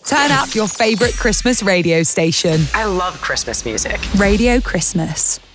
Turn up your favourite Christmas radio station. I love Christmas music. Radio Christmas.